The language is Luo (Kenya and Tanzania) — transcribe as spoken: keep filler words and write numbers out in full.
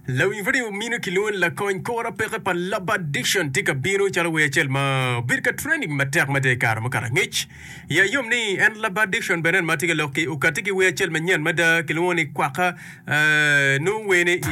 Law infadi mino kilon la coin kora pere pa laba diction tika bino chala we chel ma birka training matek made kar ma kara ngich ya yom ni en laba diction benen matika loki ukatiki we chel ma nyen mada kiloni kwaka no we ne